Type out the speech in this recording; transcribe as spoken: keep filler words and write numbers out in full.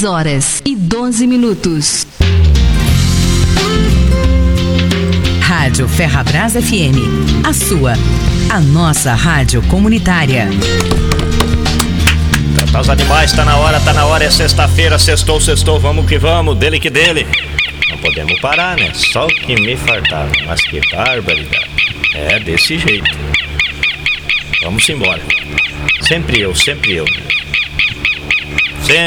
dez horas e doze minutos. Rádio Ferrabras F M, a sua, a nossa rádio comunitária. Tratar os animais, tá na hora, tá na hora, é sexta-feira, sextou, sextou, vamos que vamos, dele que dele. Não podemos parar, né? Só o que me faltava, mas que barbaridade. É desse jeito. Vamos embora. Sempre eu, sempre eu.